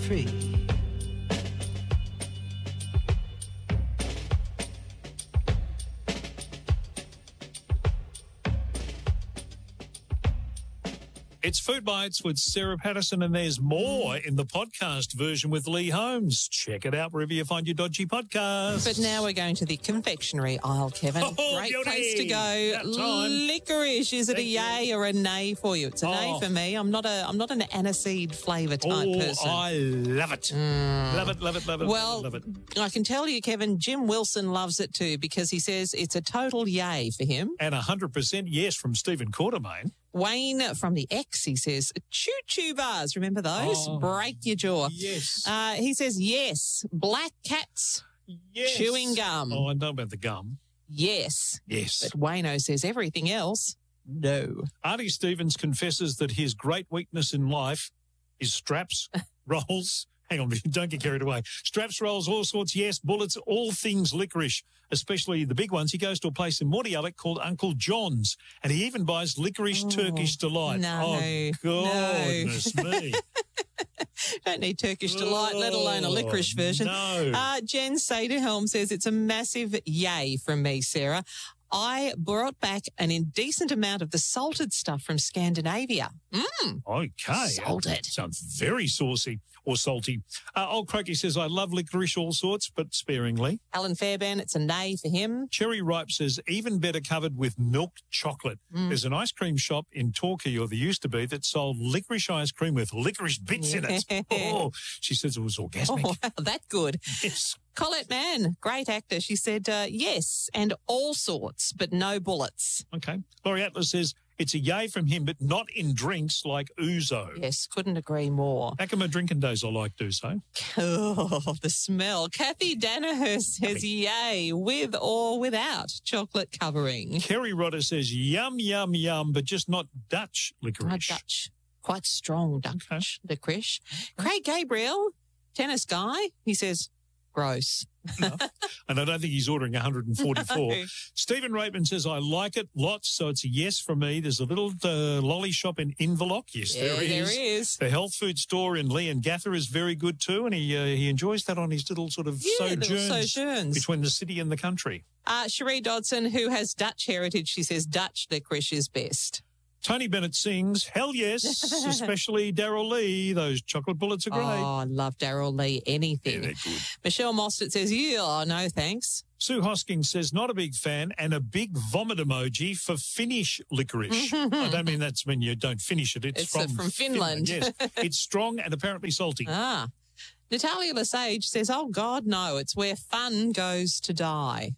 free. It's Food Bites with Sarah Patterson, and there's more in the podcast version with Lee Holmes. Check it out wherever you find your dodgy podcasts. But now we're going to the confectionery aisle, Kevin. Great beauty. place to go. Licorice. Is it a yay or a nay for you? It's a nay for me. I'm not an aniseed flavour type person. I love it. Love it, love it, love it. Well, love it. I can tell you, Kevin, Jim Wilson loves it too because he says it's a total yay for him. And 100% yes from Stephen Quartermain. Wayne from the X, he says, choo-choo bars. Remember those? Break your jaw. Yes. He says, yes. Black Cats. Yes. Chewing gum. Oh, I know about the gum. Yes. Yes. But Wayno says everything else, no. Artie Stevens confesses that his great weakness in life is straps, rolls. Hang on, don't get carried away. Straps, rolls, all sorts, yes. Bullets, all things licorice, especially the big ones. He goes to a place in Mordialloc called Uncle John's, and he even buys licorice Turkish Delight. No. Oh, goodness me. Don't need Turkish Delight, let alone a licorice version. No. Jen Saderhelm says it's a massive yay from me, Sarah. I brought back an indecent amount of the salted stuff from Scandinavia. Okay. Salted. Sounds very saucy or salty. Old Croaky says, I love licorice all sorts, but sparingly. Alan Fairbairn, it's a nay for him. Cherry Ripe says, even better covered with milk chocolate. There's an ice cream shop in Torquay, or there used to be, that sold licorice ice cream with licorice bits in it. Oh, she says it was orgasmic. Oh, wow, that good. Yes. Colette Mann, great actor. She said, yes, and all sorts, but no bullets. Okay. Laurie Atlas says, it's a yay from him, but not in drinks like ouzo. Yes, couldn't agree more. Back in my drinking days, I liked ouzo. Oh, the smell. Kathy Danaher says yay, with or without chocolate covering. Kerry Rodder says, yum, yum, yum, but just not Dutch licorice. Dutch. Quite strong Dutch licorice. Craig Gabriel, tennis guy, he says, gross. And I don't think he's ordering 144. No. Stephen Raitman says, I like it lots, so it's a yes from me. There's a little lolly shop in Inverloch. Yes, there is. The health food store in Lee and Gather is very good too, and he enjoys that on his little sort of sojourns between the city and the country. Cherie Dodson, who has Dutch heritage, she says Dutch licorice is best. Tony Bennett sings, hell yes, especially Daryl Lee. Those chocolate bullets are great. Oh, I love Daryl Lee, anything. Yeah, they're good. Michelle Mostert says, yeah, no thanks. Sue Hoskins says, not a big fan, and a big vomit emoji for Finnish licorice. I don't mean that's when you don't finish it. It's from Finland. Yes, it's strong and apparently salty. Natalia Lesage says, oh, God, no, it's where fun goes to die.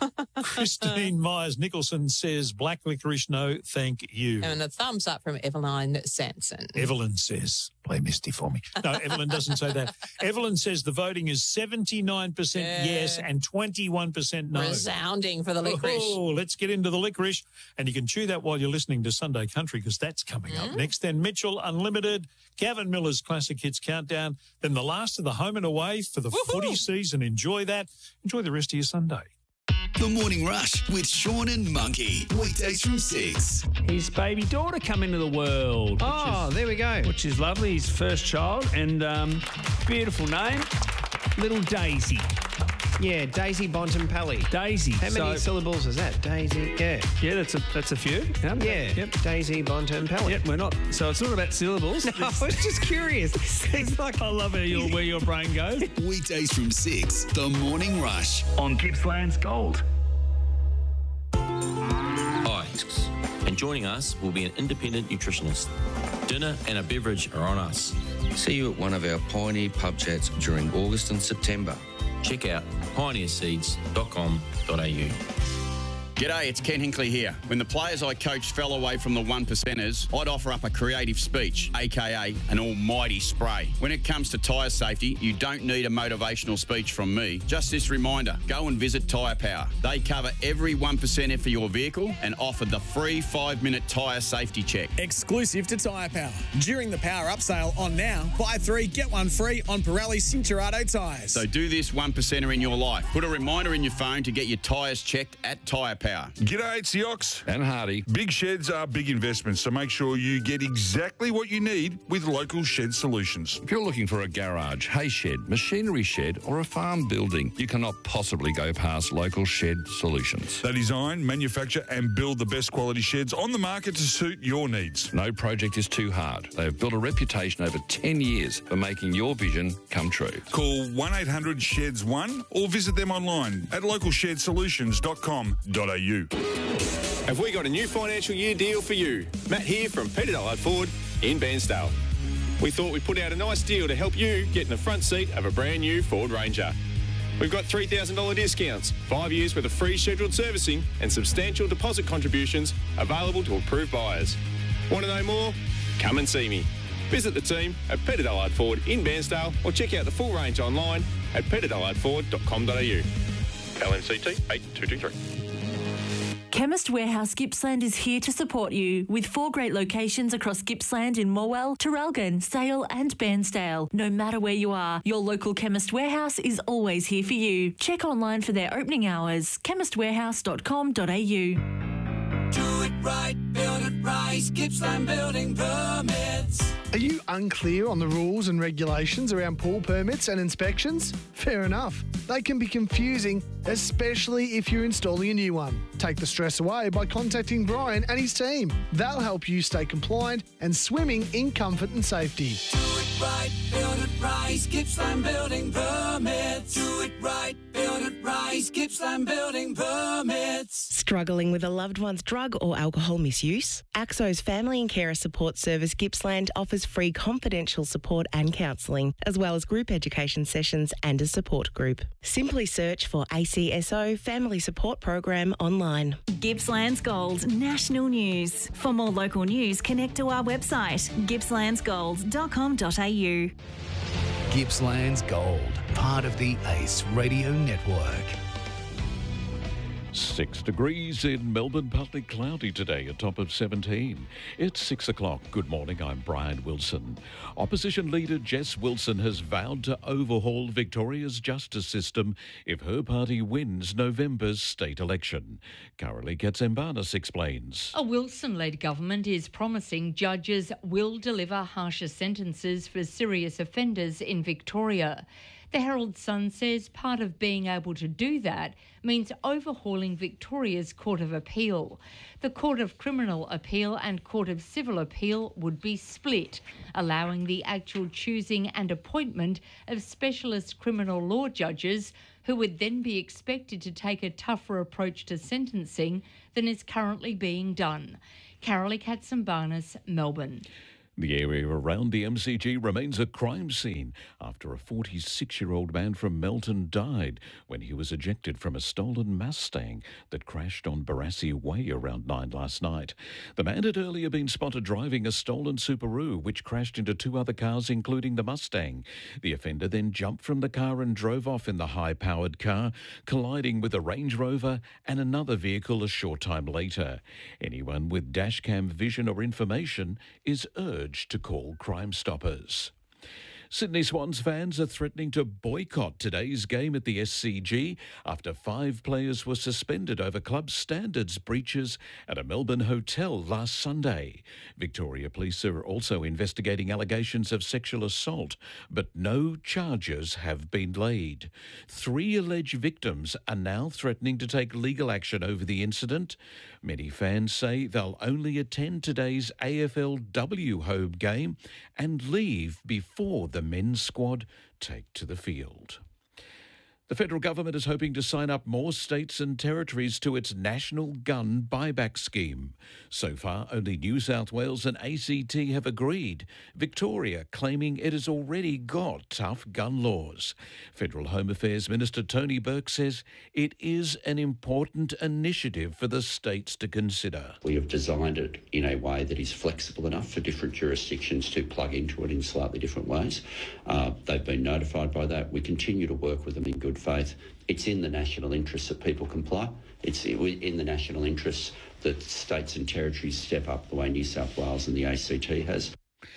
Christine Myers-Nicholson says, black licorice, no, thank you. And a thumbs up from Eveline Sanson. Evelyn says, play Misty for me. No, Evelyn doesn't say that. Evelyn says the voting is 79% yes and 21% no. Resounding for the licorice. Oh, let's get into the licorice. And you can chew that while you're listening to Sunday Country, because that's coming up next. Then Mitchell Unlimited, Gavin Miller's Classic Hits Countdown, then the last of the home and away for the footy season. Enjoy that. Enjoy the rest of your Sunday. The Morning Rush with Sean and Monkey. Weekdays from 6. His baby daughter come into the world. There we go. Which is lovely. His first child. And beautiful name, little Daisy. Yeah, Daisy Bontempelli. Daisy. How many syllables is that? Daisy. Yeah. Yeah, that's a few. Yeah. Yep. Daisy Bontempelli. Yep, we're not. So it's not about syllables. No, I was just curious. It's like, I love where your brain goes. Weekdays from 6. The Morning Rush On Gippsland's Gold. Hi, and joining us will be an independent nutritionist. Dinner and a beverage are on us. See you at one of our Pioneer pub chats during August and September. Check out pioneerseeds.com.au. G'day, it's Ken Hinkley here. When the players I coached fell away from the one percenters, I'd offer up a creative speech, aka an almighty spray. When it comes to tyre safety, you don't need a motivational speech from me. Just this reminder, go and visit Tyre Power. They cover every 1%er for your vehicle and offer the free 5-minute tyre safety check. Exclusive to Tyre Power. During the Power Up sale on now, buy 3, get 1 free on Pirelli Cinturato tyres. So do this 1%er in your life. Put a reminder in your phone to get your tyres checked at Tyre Power. Power. G'day, it's the Ox and Hardy. Big sheds are big investments, so make sure you get exactly what you need with Local Shed Solutions. If you're looking for a garage, hay shed, machinery shed or a farm building, you cannot possibly go past Local Shed Solutions. They design, manufacture and build the best quality sheds on the market to suit your needs. No project is too hard. They have built a reputation over 10 years for making your vision come true. Call 1-800-SHEDS-1 or visit them online at localshedsolutions.com.au. Have we got a new financial year deal for you? Matt here from Peter Dallard Ford in Bairnsdale. We thought we'd put out a nice deal to help you get in the front seat of a brand new Ford Ranger. We've got $3,000 discounts, 5 years worth of free scheduled servicing and substantial deposit contributions available to approved buyers. Want to know more? Come and see me. Visit the team at Peter Dallard Ford in Bairnsdale or check out the full range online at peterdallardford.com.au. LMCT 8223. Chemist Warehouse Gippsland is here to support you with 4 great locations across Gippsland in Morwell, Traralgon, Sale and Bairnsdale. No matter where you are, your local Chemist Warehouse is always here for you. Check online for their opening hours, chemistwarehouse.com.au. Do it right, build it right, Gippsland Building Permits. Are you unclear on the rules and regulations around pool permits and inspections? Fair enough. They can be confusing, especially if you're installing a new one. Take the stress away by contacting Brian and his team. They'll help you stay compliant and swimming in comfort and safety. Do it right, build it right, Gippsland Building Permits. Do it right, build it right, Gippsland Building Permits. Struggling with a loved one's drug or alcohol misuse? AXO's Family and Carer Support Service Gippsland offers free confidential support and counselling, as well as group education sessions and a support group. Simply search for ACSO Family Support Program online. Gippsland's Gold, national news. For more local news, connect to our website, gippslandsgold.com.au. Gippsland's Gold, part of the ACE Radio Network. 6 degrees in Melbourne, partly cloudy today, a top of 17. It's 6 o'clock. Good morning, I'm Brian Wilson. Opposition leader Jess Wilson has vowed to overhaul Victoria's justice system if her party wins November's state election. Carolee Katsambanis explains. A Wilson-led government is promising judges will deliver harsher sentences for serious offenders in Victoria. The Herald Sun says part of being able to do that means overhauling Victoria's Court of Appeal. The Court of Criminal Appeal and Court of Civil Appeal would be split, allowing the actual choosing and appointment of specialist criminal law judges who would then be expected to take a tougher approach to sentencing than is currently being done. Carolee Katsambanis, Melbourne. The area around the MCG remains a crime scene after a 46-year-old man from Melton died when he was ejected from a stolen Mustang that crashed on Barassi Way around 9 last night. The man had earlier been spotted driving a stolen Subaru, which crashed into 2 other cars, including the Mustang. The offender then jumped from the car and drove off in the high-powered car, colliding with a Range Rover and another vehicle a short time later. Anyone with dashcam vision or information is urged to call Crime Stoppers. Sydney Swans fans are threatening to boycott today's game at the SCG after 5 players were suspended over club standards breaches at a Melbourne hotel last Sunday. Victoria Police are also investigating allegations of sexual assault, but no charges have been laid. 3 alleged victims are now threatening to take legal action over the incident. Many fans say they'll only attend today's AFLW home game and leave before the men's squad take to the field. The federal government is hoping to sign up more states and territories to its national gun buyback scheme. So far, only New South Wales and ACT have agreed, Victoria claiming it has already got tough gun laws. Federal Home Affairs Minister Tony Burke says it is an important initiative for the states to consider. We have designed it in a way that is flexible enough for different jurisdictions to plug into it in slightly different ways. They've been notified by that. We continue to work with them in good faith. It's in the national interest that people comply. It's in the national interest that states and territories step up the way New South Wales and the ACT has.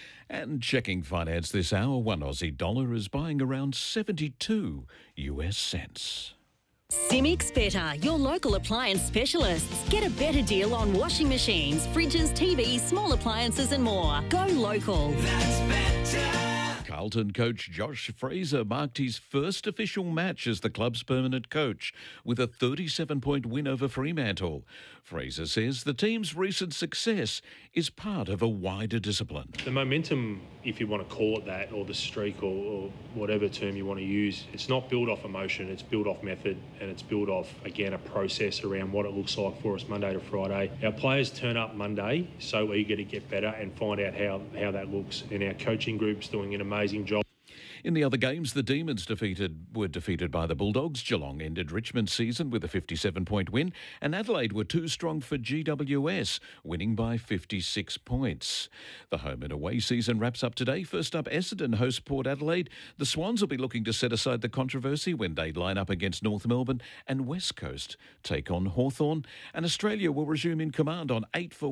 And checking finance this hour, one Aussie dollar is buying around 72 US cents. Simix Better, your local appliance specialists. Get a better deal on washing machines, fridges, TVs, small appliances and more. Go local. That's better. Carlton coach Josh Fraser marked his first official match as the club's permanent coach with a 37-point win over Fremantle. Fraser says the team's recent success is part of a wider discipline. The momentum, if you want to call it that, or the streak, or whatever term you want to use, it's not built off emotion, it's built off method, and it's built off, again, a process around what it looks like for us Monday to Friday. Our players turn up Monday so eager to get better and find out how that looks, and our coaching group's doing an amazing job. In the other games, the Demons were defeated by the Bulldogs. Geelong ended Richmond's season with a 57-point win, and Adelaide were too strong for GWS, winning by 56 points. The home and away season wraps up today. First up, Essendon host Port Adelaide. The Swans will be looking to set aside the controversy when they line up against North Melbourne, and West Coast take on Hawthorn. And Australia will resume in command on 8 for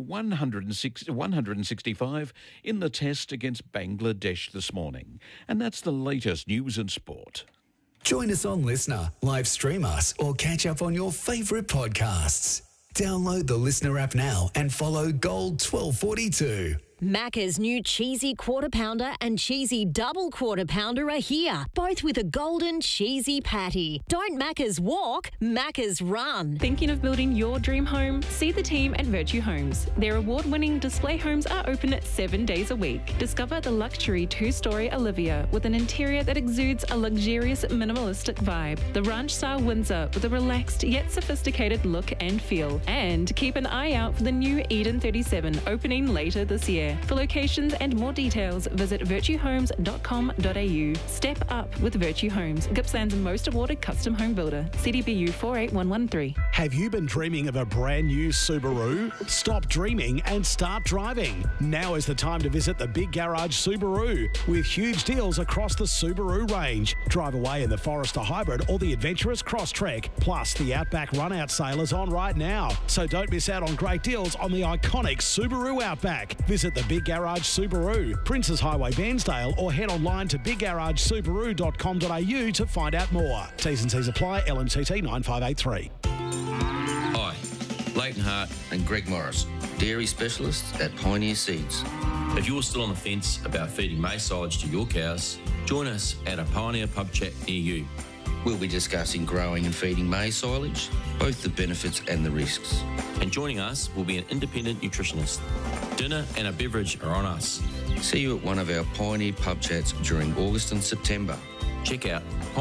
165 in the test against Bangladesh this morning. And that's the latest news and sport. Join us on Listener, live stream us, or catch up on your favourite podcasts. Download the Listener app now and follow Gold 1242. Macca's new cheesy quarter pounder and cheesy double quarter pounder are here, both with a golden cheesy patty. Don't Macca's walk, Macca's run. Thinking of building your dream home? See the team at Virtue Homes. Their award-winning display homes are open 7 days a week. Discover the luxury 2-story Olivia with an interior that exudes a luxurious minimalistic vibe. The ranch-style Windsor with a relaxed yet sophisticated look and feel. And keep an eye out for the new Eden 37 opening later this year. For locations and more details, visit virtuehomes.com.au. Step up with Virtue Homes, Gippsland's most awarded custom home builder. CDBU 48113. Have you been dreaming of a brand new Subaru? Stop dreaming and start driving. Now is the time to visit the Big Garage Subaru with huge deals across the Subaru range. Drive away in the Forester Hybrid or the adventurous Crosstrek. Plus, the Outback Run-Out sale is on right now. So don't miss out on great deals on the iconic Subaru Outback. Visit the Big Garage Subaru, Princes Highway, Bairnsdale, or head online to biggaragesubaru.com.au to find out more. T's and C's apply. LMCT 9583. Hi, Leighton Hart and Greg Morris, dairy specialists at Pioneer Seeds. If you're still on the fence about feeding maize silage to your cows, join us at a Pioneer pub chat near you. We'll be discussing growing and feeding maize silage, both the benefits and the risks. And joining us will be an independent nutritionist. Dinner and a beverage are on us. See you at one of our Pioneer pub chats during August and September. Check out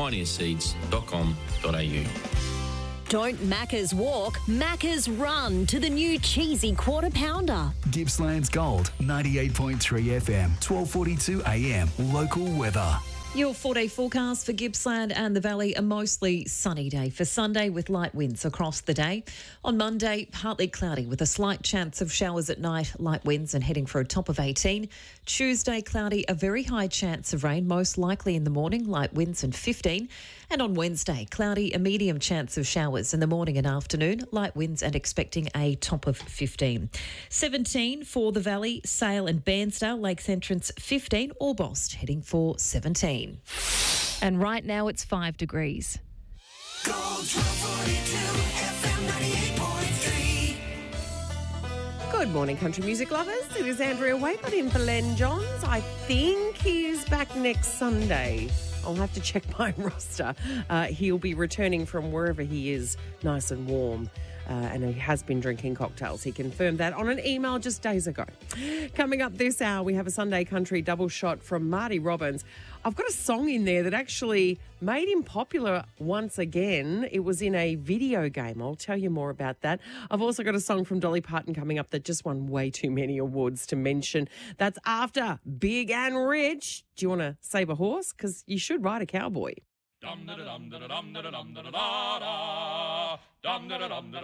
pioneerseeds.com.au. Don't Macca's walk, Macca's run to the new cheesy quarter pounder. Gippsland's Gold 98.3 FM, 1242 AM. Local weather. Your 4-day forecast for Gippsland and the Valley, a mostly sunny day for Sunday with light winds across the day. On Monday, partly cloudy with a slight chance of showers at night, light winds and heading for a top of 18. Tuesday, cloudy, a very high chance of rain, most likely in the morning, light winds and 15. And on Wednesday, cloudy, a medium chance of showers in the morning and afternoon, light winds and expecting a top of 15. 17 for the Valley, Sale and Bairnsdale, Lakes Entrance 15, Orbost heading for 17. And right now it's 5 degrees. Gold 1242 FM 98.3. Good morning, country music lovers. It is Andrea Waitman in for Len Johns. I think he is back next Sunday. I'll have to check my roster. He'll be returning from wherever he is, nice and warm. And he has been drinking cocktails. He confirmed that on an email just days ago. Coming up this hour, we have a Sunday country double shot from Marty Robbins. I've got a song in there that actually made him popular once again. It was in a video game. I'll tell you more about that. I've also got a song from Dolly Parton coming up that just won way too many awards to mention. That's after Big and Rich. Do you want to save a horse? Because you should ride a cowboy. Dum da dum da dum da dum da da da da. Dum da dum da